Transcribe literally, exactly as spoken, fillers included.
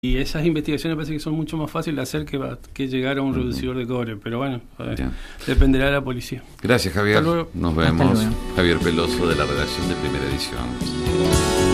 Y esas investigaciones parece que son mucho más fáciles de hacer que, que llegar a un uh-huh. reducidor de cobre. Pero bueno, a ver, dependerá de la policía. Gracias, Javier. Nos vemos. Javier Peloso, de la redacción de Primera Edición.